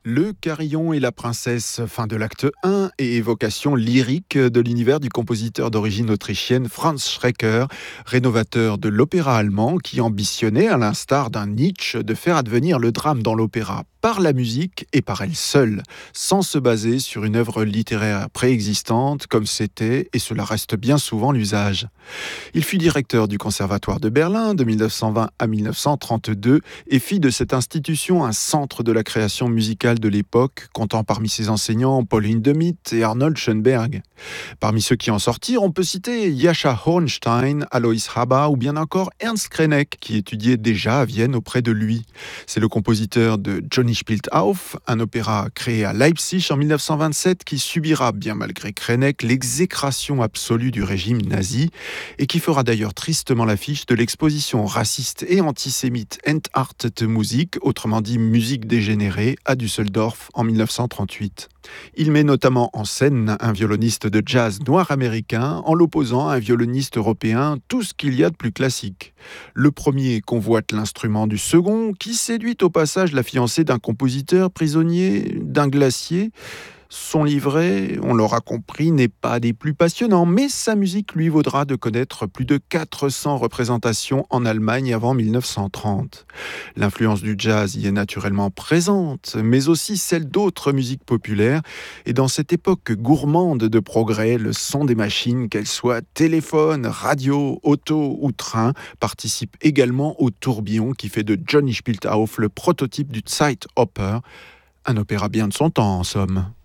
Le Carillon et la princesse, fin de l'acte 1, et évocation lyrique de l'univers du compositeur d'origine autrichienne Franz Schreker, rénovateur de l'opéra allemand qui ambitionnait, à l'instar d'un Nietzsche, de faire advenir le drame dans l'opéra par la musique et par elle seule, sans se baser sur une œuvre littéraire préexistante comme c'était, et cela reste bien souvent l'usage. Il fut directeur du Conservatoire de Berlin de 1920 à 1932 et fit de cette institution un centre de la création musicale de l'époque, comptant parmi ses enseignants Paul Hindemith et Arnold Schoenberg. Parmi ceux qui en sortirent, on peut citer Jascha Hornstein, Alois Haber ou bien encore Ernst Krenek, qui étudiait déjà à Vienne auprès de lui. C'est le compositeur de Johnny spielt auf, un opéra créé à Leipzig en 1927 qui subira, bien malgré Krenek, l'exécration absolue du régime nazi et qui fera d'ailleurs tristement l'affiche de l'exposition raciste et antisémite Entartete Musik, autrement dit musique dégénérée, à Düsseldorf en 1938. Il met notamment en scène un violoniste de jazz noir américain en l'opposant à un violoniste européen, tout ce qu'il y a de plus classique. Le premier convoite l'instrument du second, qui séduit au passage la fiancée d'un compositeur prisonnier d'un glacier. Son livret, on l'aura compris, n'est pas des plus passionnants, mais sa musique lui vaudra de connaître plus de 400 représentations en Allemagne avant 1930. L'influence du jazz y est naturellement présente, mais aussi celle d'autres musiques populaires. Et dans cette époque gourmande de progrès, le son des machines, qu'elles soient téléphone, radio, auto ou train, participe également au tourbillon qui fait de Johnny spielt auf le prototype du Zeitoper, un opéra bien de son temps en somme.